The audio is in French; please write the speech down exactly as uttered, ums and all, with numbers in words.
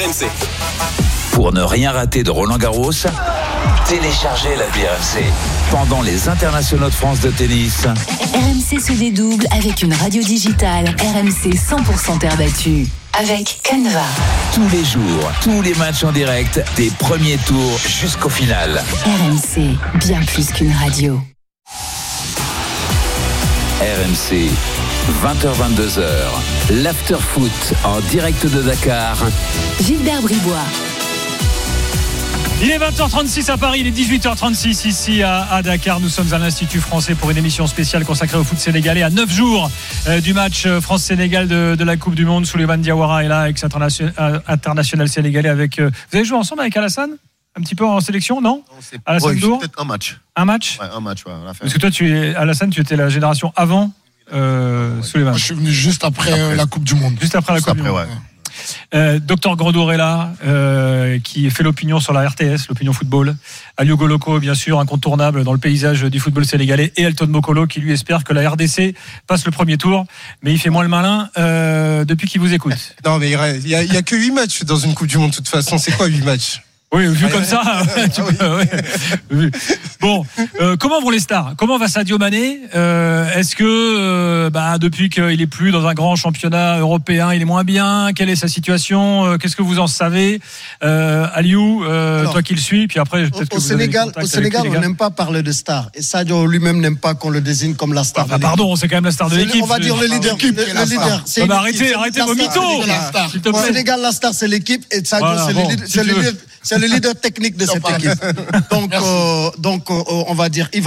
R M C. Pour ne rien rater de Roland-Garros, téléchargez l'appli R M C. Pendant les internationaux de France de tennis, R M C se dédouble avec une radio digitale R M C cent pour cent terre battue. Avec Canva. Tous les jours, tous les matchs en direct, des premiers tours jusqu'au final. R M C, bien plus qu'une radio. R M C, vingt heures vingt-deux heures, l'after-foot en direct de Dakar. Gilbert Bribois. Il est vingt heures trente-six à Paris, il est dix-huit heures trente-six ici à, à Dakar. Nous sommes à l'Institut français pour une émission spéciale consacrée au foot sénégalais à neuf jours euh, du match France-Sénégal de, de la Coupe du Monde. Souleymane Diawara est là, ex-international international sénégalais. Avec, euh, vous avez joué ensemble avec Alassane ? Un petit peu en sélection, non, non Alassane Dour, peut-être un match. Un match ? Ouais, un match, ouais. On a fait. Parce que toi, tu es, Alassane, tu étais la génération avant euh, ouais, Souleymane. Moi, je suis venu juste après, après la Coupe du Monde. Juste après la juste Coupe après, du Monde. Ouais. Euh, Docteur Grodour est là, euh, qui fait l'opinion sur la R T S, l'opinion football. Aliou Goloko, bien sûr, incontournable dans le paysage du football sénégalais. Et Elton Mokolo, qui lui espère que la R D C passe le premier tour. Mais il fait moins le malin euh, depuis qu'il vous écoute. Non, mais il n'y a, a que huit matchs dans une Coupe du Monde, de toute façon. C'est quoi huit matchs ? Oui, vu comme ça. tu peux, ouais. Bon, euh, comment vont les stars ? Comment va Sadio Mané ? euh, Est-ce que euh, bah, depuis qu'il est plus dans un grand championnat européen, il est moins bien ? Quelle est sa situation ? euh, Qu'est-ce que vous en savez ? euh, Aliou, euh, Alors, toi qui le suis, puis après peut-être au, que au vous Sénégal, au Sénégal, on n'aime pas parler de stars. Et Sadio lui-même n'aime pas qu'on le désigne comme la star. Bah, bah, pardon, c'est quand même la star de c'est l'équipe. On va dire le leader. Le, le leader. C'est bah, arrêtez, arrêtez vos mythos. Au Sénégal, la star c'est l'équipe et Sadio voilà, c'est, bon, le, si c'est, le leader, c'est le leader technique de cette équipe. Donc, euh, donc euh, on va dire.